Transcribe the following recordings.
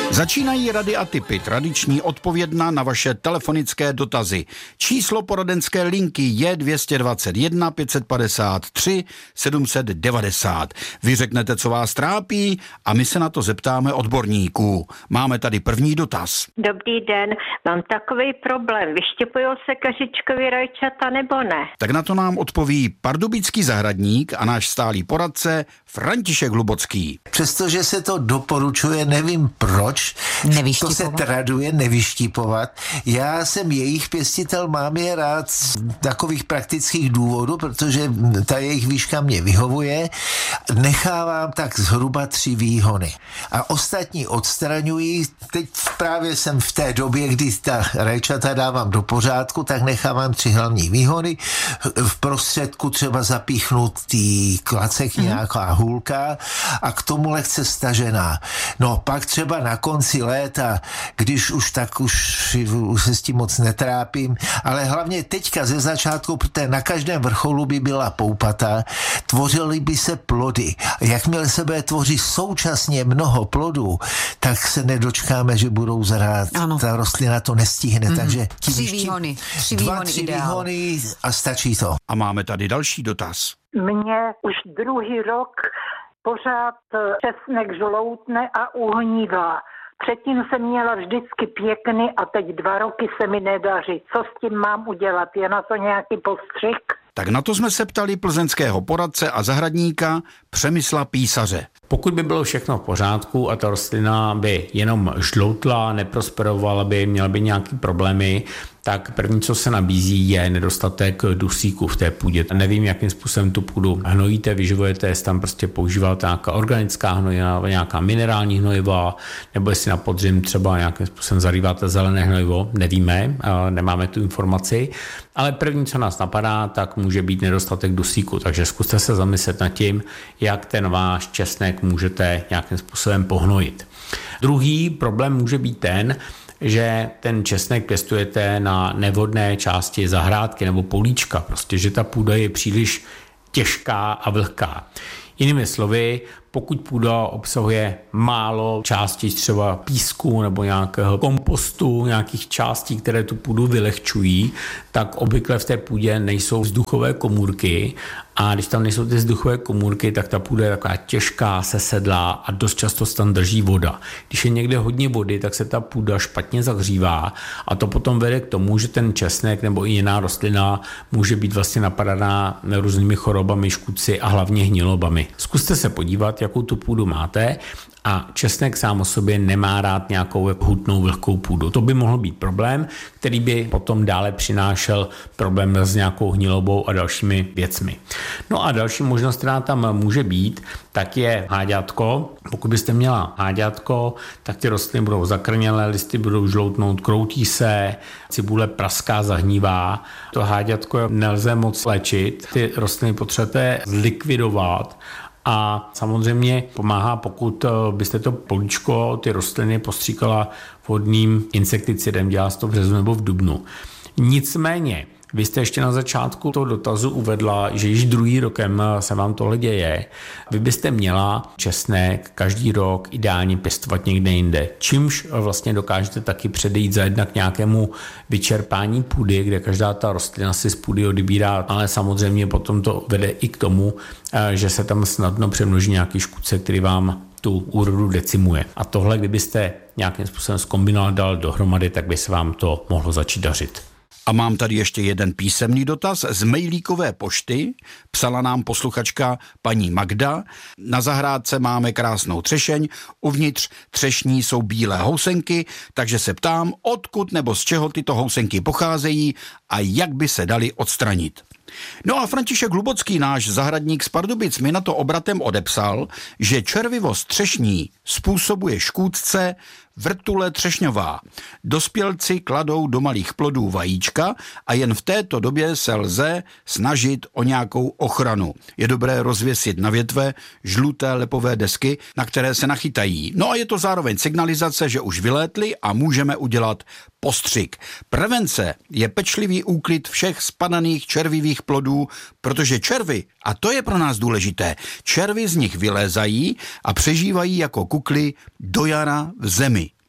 Začínají rady a tipy, tradiční odpovědna na vaše telefonické dotazy. Číslo poradenské linky je 221 553 790. Vy řeknete, co vás trápí, a my se na to zeptáme odborníků. Máme tady první dotaz. Dobrý den, mám takový problém. Vyštěpujou se kažičkovi rajčata nebo ne? Tak na to nám odpoví pardubický zahradník a náš stálý poradce František Hlubocký. Přestože se to doporučuje, nevím proč, to se traduje nevyštípovat. Já jsem jejich pěstitel, mám je rád z takových praktických důvodů, protože ta jejich výška mě vyhovuje. Nechávám tak zhruba 3 výhony. A ostatní odstraňují. Teď právě jsem v té době, kdy ta rajčata dávám do pořádku, tak nechávám 3 hlavní výhony. V prostředku třeba zapíchnutý klacek, nějaká hůlka a k tomu lehce stažená. No pak třeba na konci léta, když už tak už se s tím moc netrápím, ale hlavně teďka ze začátku, protože na každém vrcholu by byla poupata, tvořily by se plody. Jakmile se bude tvořit současně mnoho plodů, tak se nedočkáme, že budou zrát. Ta rostlina to nestihne, takže 3 výhony. 3 výhony a stačí to. A máme tady další dotaz. Mně už druhý rok pořád česnek žloutne a uhnívá. Předtím jsem měla vždycky pěkný a teď 2 roky se mi nedaří. Co s tím mám udělat? Je na to nějaký postřik? Tak na to jsme se ptali plzeňského poradce a zahradníka Přemysla Písaře. Pokud by bylo všechno v pořádku a ta rostlina by jenom žloutla, neprosperovala by, měla by nějaké problémy, tak první, co se nabízí, je nedostatek dusíku v té půdě. Nevím, jakým způsobem tu půdu hnojíte, vyživujete, jestli tam prostě používáte nějaká organická hnojiva, nějaká minerální hnojiva, nebo jestli na podzim třeba nějakým způsobem zarýváte zelené hnojivo, nevíme, nemáme tu informaci, ale první, co nás napadá, tak může být nedostatek dusíku, takže zkuste se zamyslet nad tím, jak ten váš česnek můžete nějakým způsobem pohnojit. Druhý problém může být ten, že ten česnek pěstujete na nevhodné části zahrádky nebo políčka, prostě, že ta půda je příliš těžká a vlhká. Jinými slovy, pokud půda obsahuje málo částí třeba písku nebo nějakého kompostu, nějakých částí, které tu půdu vylehčují, tak obvykle v té půdě nejsou vzduchové komůrky a když tam nejsou ty vzduchové komůrky, tak ta půda je taková těžká, sesedlá a dost často se tam drží voda. Když je někde hodně vody, tak se ta půda špatně zahřívá a to potom vede k tomu, že ten česnek nebo i jiná rostlina může být vlastně napadaná různými chorobami, škůdci a hlavně hnilobami. Zkuste se podívat, jakou tu půdu máte, a česnek sám o sobě nemá rád nějakou hutnou vlhkou půdu. To by mohl být problém, který by potom dále přinášel problém s nějakou hnilobou a dalšími věcmi. No a další možnost, která tam může být, tak je háďátko. Pokud byste měla háďátko, tak ty rostliny budou zakrnělé, listy budou žloutnout, kroutí se, cibule praská, zahnívá. To háďátko nelze moc léčit. Ty rostliny potřebujete zlikvidovat. A samozřejmě pomáhá, pokud byste to políčko, ty rostliny postříkala vhodným insekticidem, dělá se to v březnu nebo v dubnu. Nicméně, vy jste ještě na začátku toho dotazu uvedla, že již druhý rokem se vám tohle děje. Vy byste měla česnek každý rok ideálně pěstovat někde jinde, čímž vlastně dokážete taky předejít za jednak nějakému vyčerpání půdy, kde každá ta rostlina si z půdy odbírá, ale samozřejmě potom to vede i k tomu, že se tam snadno přemnoží nějaký škůdce, který vám tu úrodu decimuje. A tohle, kdybyste nějakým způsobem zkombinovali, dal dohromady, tak by se vám to mohlo začít dařit. A mám tady ještě jeden písemný dotaz z mailíkové pošty. Psala nám posluchačka paní Magda. Na zahrádce máme krásnou třešeň, uvnitř třešní jsou bílé housenky, takže se ptám, odkud nebo z čeho tyto housenky pocházejí a jak by se daly odstranit. No a František Hlubocký, náš zahradník z Pardubic, mi na to obratem odepsal, že červivost třešní způsobuje škůdce vrtule třešňová. Dospělci kladou do malých plodů vajíčka a jen v této době se lze snažit o nějakou ochranu. Je dobré rozvěsit na větve žluté lepové desky, na které se nachytají. No a je to zároveň signalizace, že už vylétly a můžeme udělat postřik. Prevence je pečlivý úklid všech spadaných červivých plodů, protože červy, a to je pro nás důležité, červy z nich vylézají a přežívají jako kukly do jara v zemi.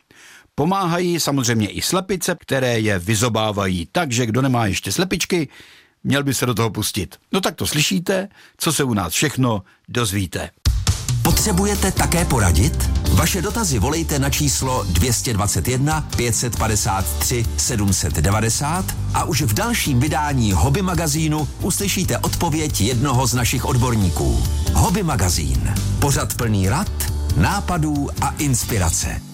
Pomáhají samozřejmě i slepice, které je vyzobávají, takže kdo nemá ještě slepičky, měl by se do toho pustit. No tak to slyšíte, co se u nás všechno dozvíte. Potřebujete také poradit? Vaše dotazy volejte na číslo 221 553 790 a už v dalším vydání Hobby magazínu uslyšíte odpověď jednoho z našich odborníků. Hobby magazín. Pořad plný rad, nápadů a inspirace.